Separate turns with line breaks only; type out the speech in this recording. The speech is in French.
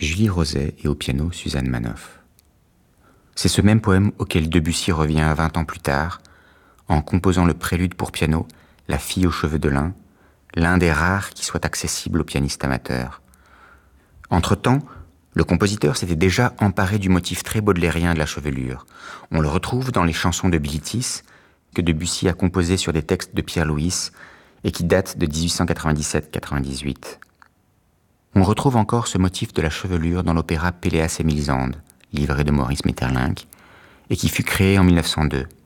Julie Roset et au piano Suzanne Manoff. C'est ce même poème auquel Debussy revient 20 ans plus tard, en composant le prélude pour piano, La fille aux cheveux de lin, l'un des rares qui soit accessible aux pianistes amateurs. Entre-temps, le compositeur s'était déjà emparé du motif très baudelairien de la chevelure. On le retrouve dans les chansons de Bilitis, que Debussy a composées sur des textes de Pierre Louis et qui datent de 1897-98. On retrouve encore ce motif de la chevelure dans l'opéra Péléas et Mélisande, livré de Maurice Maeterlinck, et qui fut créé en 1902.